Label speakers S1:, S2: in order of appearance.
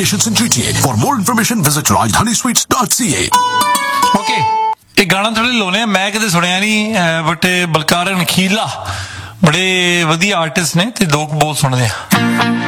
S1: in GTA. For more information, visit rajdanisweets.ca.
S2: Okay ਇਹ ਗਾਣਾ ਥੋੜੇ ਲਾਉਣੇ ਆ ਮੈਂ ਕਦੇ ਸੁਣਿਆ ਨਹੀਂ ਬਟ ਬਲਕਾਰ ਨਖੀਲਾ ਬੜੇ ਵਧੀਆ ਆਰਟਿਸਟ ਨੇ ਤੇ ਲੋਕ ਬਹੁਤ ਸੁਣਦੇ ਆ